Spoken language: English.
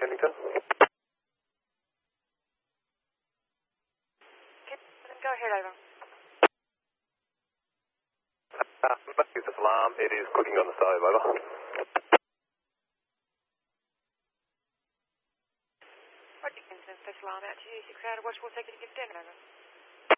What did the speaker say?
Remington. Go ahead, over. It's alarm. It is cooking on the stove, over. Roger, Kingston, special alarm out to you. 6 out of watchful executive 10, over.